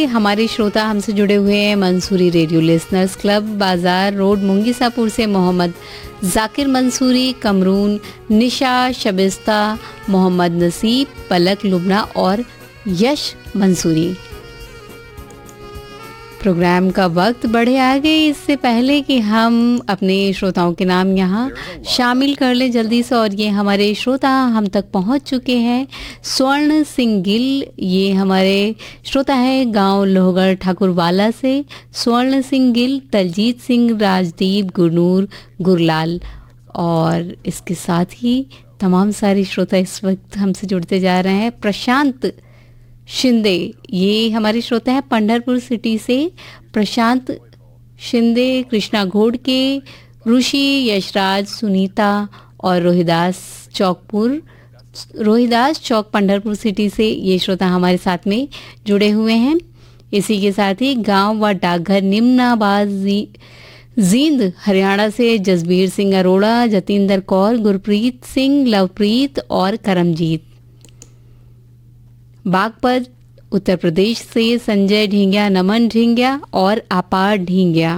हमारे श्रोता हमसे जुड़े हुए हैं मंसूरी रेडियो लिसनर्स क्लब, बाजार रोड, मुंगीसापुर से मोहम्मद जाकिर मंसूरी, कमरून, निशा, शबिस्ता, मोहम्मद नसीब, पलक लुबना और यश मंसूरी। प्रोग्राम का वक्त बढ़े आगे, इससे पहले कि हम अपने श्रोताओं के नाम यहाँ शामिल कर लें जल्दी से, और ये हमारे श्रोता हम तक पहुँच चुके हैं। स्वर्ण सिंह गिल, ये हमारे श्रोता है गांव लोहगढ़ ठाकुरवाला से। स्वर्ण सिंह गिल, दलजीत सिंह, राजदीप, गुरनूर, गुरलाल, और इसके साथ ही तमाम सारे श्रोता इस वक्त हमसे जुड़ते जा रहे हैं। प्रशांत शिंदे, ये हमारे श्रोता हैं पंढरपुर सिटी से। प्रशांत शिंदे, कृष्णा घोड़के, ऋषि, यशराज, सुनीता और रोहिदास चौक पंढरपुर सिटी से ये श्रोता हमारे साथ में जुड़े हुए हैं। इसी के साथ ही गांव व डाकघर निम्नाबाद जींद हरियाणा से जसबीर सिंह अरोड़ा, जतिंदर कौर, गुरप्रीत सिंह, लवप्रीत और करमजीत। बागपत उत्तर प्रदेश से संजय ढींगिया, नमन ढींगिया और आपार ढींगिया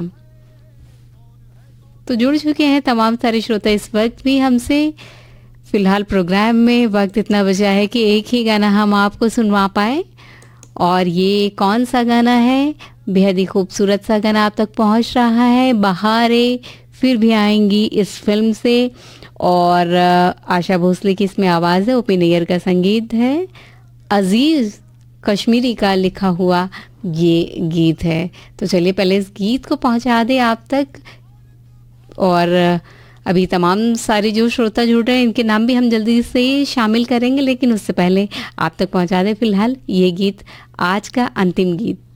तो जुड़ चुके हैं तमाम सारे श्रोता इस वक्त भी हमसे। फिलहाल प्रोग्राम में वक्त इतना बचा है कि एक ही गाना हम आपको सुनवा पाए, और ये कौन सा गाना है? बेहद ही खूबसूरत सा गाना आप तक पहुंच रहा है, बहारें फिर भी आएंगी इस फिल्म से, और आशा भोसले की इसमें आवाज़ है, ओपी नैयर का संगीत है, अजीज कश्मीरी का लिखा हुआ ये गीत है। तो चलिए पहले इस गीत को पहुंचा दे आप तक, और अभी तमाम सारे जो श्रोता जुड़ रहे हैं इनके नाम भी हम जल्दी से शामिल करेंगे, लेकिन उससे पहले आप तक पहुंचा दे फिलहाल ये गीत, आज का अंतिम गीत।